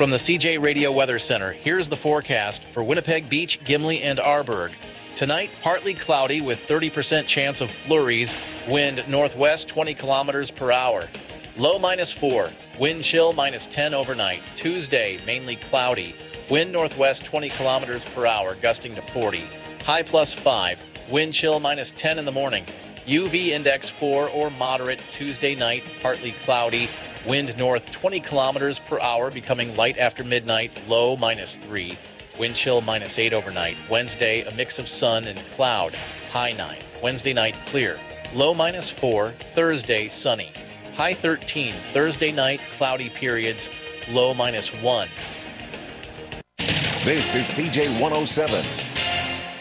From the CJ Radio Weather Center, here's the forecast for Winnipeg Beach, Gimli, and Arborg. Tonight, partly cloudy with 30% chance of flurries. Wind northwest 20 kilometers per hour. Low -4. Wind chill -10 overnight. Tuesday, mainly cloudy. Wind northwest 20 kilometers per hour, gusting to 40. High +5. Wind chill -10 in the morning. UV index 4 or moderate. Tuesday night, partly cloudy. Wind north 20 kilometers per hour, becoming light after midnight. Low -3. Wind chill -8 overnight. Wednesday, a mix of sun and cloud. High 9. Wednesday night, clear. Low -4. Thursday, sunny. High 13. Thursday night, cloudy periods. Low -1. This is CJ 107.